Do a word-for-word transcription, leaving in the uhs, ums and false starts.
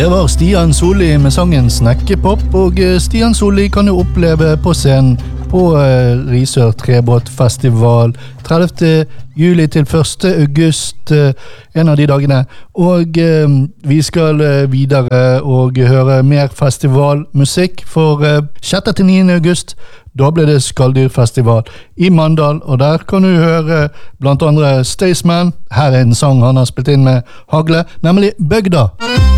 Det var Stian Solli med sangen Snekkepop, og Stian Solli kan du oppleve på scenen på Risør Trebåtfestival tredivte juli til første august, en av de dagene. Og vi skal videre og høre mer festivalmusikk, for sjette til niende august da ble det Skalldyrfestival i Mandal, og der kan du høre blant andre Staysman. Her er en sang han har spilt inn med Hagle, nemlig Bøgda.